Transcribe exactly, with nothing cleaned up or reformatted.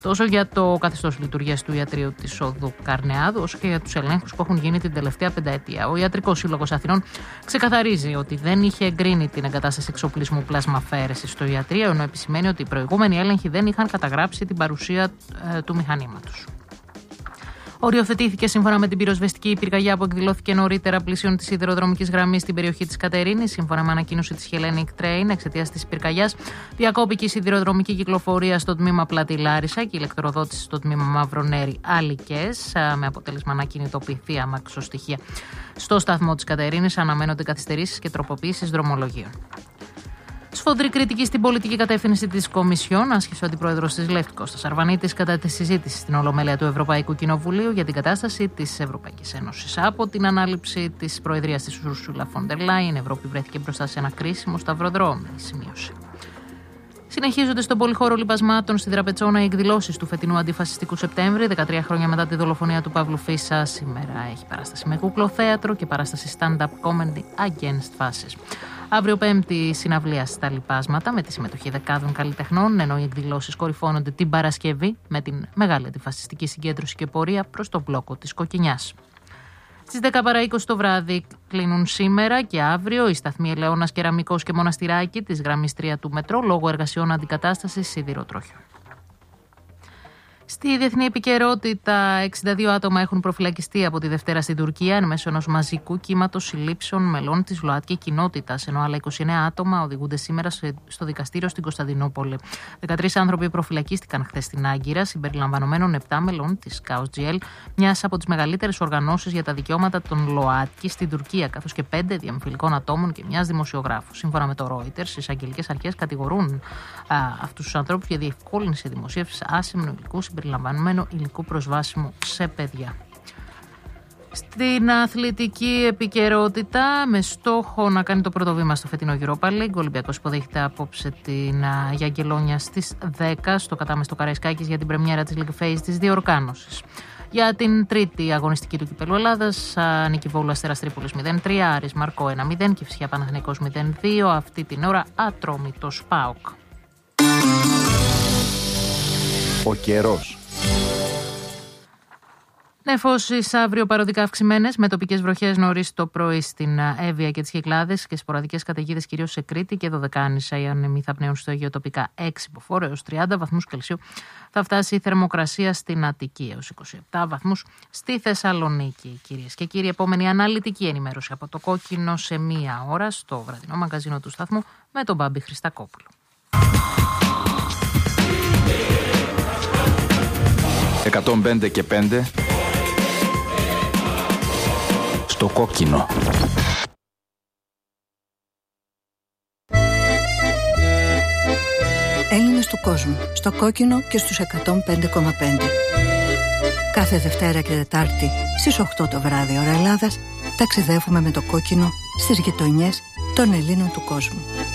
Τόσο για το καθεστώς λειτουργίας του ιατρείου της οδού Καρνεάδου, όσο και για τους ελέγχους που έχουν γίνει την τελευταία πενταετία. Ο Ιατρικός Σύλλογος Αθηνών ξεκαθαρίζει ότι δεν είχε εγκρίνει την εγκατάσταση εξοπλισμού πλασμαφαίρεσης στο ιατρείο, ενώ επισημαίνει ότι οι προηγούμενοι έλεγχοι δεν είχαν καταγράψει την παρουσία ε, του μηχανήματος. Οριοθετήθηκε σύμφωνα με την πυροσβεστική πυρκαγιά που εκδηλώθηκε νωρίτερα πλησίων της σιδηροδρομικής γραμμής στην περιοχή της Κατερίνης. Σύμφωνα με ανακοίνωση της Hellenic Train, εξαιτίας της πυρκαγιάς, διακόπηκε η σιδηροδρομική κυκλοφορία στο τμήμα Πλάτη Λάρισα και η ηλεκτροδότηση στο τμήμα Μαυρονέρη Αλικές, με αποτέλεσμα να κινητοποιηθεί αμαξοστοιχεία στο σταθμό της Κατερίνης. Αναμένονται καθυστερήσεις και τροποποιήσεις δρομολογίων. Σφοδρή κριτική στην πολιτική κατεύθυνση της Κομισιόν άσκησε ο αντιπρόεδρος της ΛΕΦΤ Κώστας Αρβανίτης κατά τη συζήτηση στην Ολομέλεια του Ευρωπαϊκού Κοινοβουλίου για την κατάσταση της Ευρωπαϊκής Ένωσης. Από την ανάληψη της προεδρίας της Ursula von der Leyen, η Ευρώπη βρέθηκε μπροστά σε ένα κρίσιμο σταυροδρόμι, σημείωσε. Συνεχίζονται στον πολυχώρο λιπασμάτων στη Δραπετσόνα οι εκδηλώσεις του φετινού αντιφασιστικού Σεπτέμβρη, δεκατρία χρόνια μετά τη δολοφονία του Παύλου Φίσα. Σήμερα έχει παράσταση με κούκλο-θέατρο και παράσταση stand-up comedy against fascism. Αύριο Πέμπτη συναυλία στα λιπάσματα με τη συμμετοχή δεκάδων καλλιτεχνών, ενώ οι εκδηλώσεις κορυφώνονται την Παρασκευή με την μεγάλη αντιφασιστική συγκέντρωση και πορεία προς τον μπλόκο της Κοκκινιάς. Στις δέκα παρά είκοσι το βράδυ κλείνουν σήμερα και αύριο οι σταθμοί Ελαιώνας, Κεραμικός και Μοναστηράκη της γραμμής τρία του μετρό λόγω εργασιών αντικατάστασης σιδηροτρόχιων. Στη διεθνή επικαιρότητα, εξήντα δύο άτομα έχουν προφυλακιστεί από τη Δευτέρα στην Τουρκία εν μέσω ενός μαζικού κύματος συλλήψεων μελών της ΛΟΑΤΚΙ κοινότητας, ενώ άλλα είκοσι εννέα άτομα οδηγούνται σήμερα στο δικαστήριο στην Κωνσταντινούπολη. δεκατρείς άνθρωποι προφυλακίστηκαν χθες στην Άγκυρα, συμπεριλαμβανομένων επτά μελών της ΚΑΟΣ-τζι ελ, μιας από τις μεγαλύτερες οργανώσεις για τα δικαιώματα των ΛΟΑΤΚΙ στην Τουρκία, καθώς και πέντε διαμφιλικών ατόμων και μιας δημοσιογράφου. Σύμφωνα με το Reuters, οι εισαγγελικές αρχές κατηγορούν αυτούς τους ανθρώπους για διευκόλυνση δημοσίευσης άσημνου υλικού συμπεριλαμβανομένου υλικού προσβάσιμου σε παιδιά. Στην αθλητική επικαιρότητα, με στόχο να κάνει το πρώτο βήμα στο φετινό Europa League, ο Ολυμπιακός υποδέχεται απόψε την Γιαγκελόνια στις δέκα στο κατάμεστο Καραϊσκάκης για την πρεμιέρα της League Phase της διοργάνωσης. Για την τρίτη αγωνιστική του Κυπέλλου Ελλάδας, νίκη Βόλου Αστέρας Τρίπολης μηδέν τρία, Άρης Μαρκό ένα μηδέν, Κηφισιά Παναθηναϊκός μηδέν δύο, αυτή την ώρα Ατρόμητος ΠΑΟΚ. Ο καιρός. Νεφώσεις αύριο παροδικά αυξημένες, με τοπικές βροχές νωρίς το πρωί στην Εύβοια και τις Κυκλάδες και σποραδικές καταιγίδες κυρίως σε Κρήτη και Δωδεκάνησα. Οι άνεμοι θα πνέουν στο Αιγαίο τοπικά έξι μποφόρ έως τριάντα βαθμούς Κελσίου. Θα φτάσει η θερμοκρασία στην Αττική έως είκοσι επτά βαθμούς στη Θεσσαλονίκη. Κυρίες και κύριοι, επόμενη αναλυτική ενημέρωση από το Κόκκινο σε μία ώρα στο βραδινό μαγκαζίνο του σταθμού με τον Μπάμπη Χριστακόπουλο. εκατόν πέντε και πέντε στο Κόκκινο. Έλληνες του κόσμου, στο Κόκκινο και στους εκατόν πέντε κόμμα πέντε. Κάθε Δευτέρα και Τετάρτη στις οκτώ το βράδυ ώρα Ελλάδας ταξιδεύουμε με το Κόκκινο στις γειτονιές των Ελλήνων του κόσμου.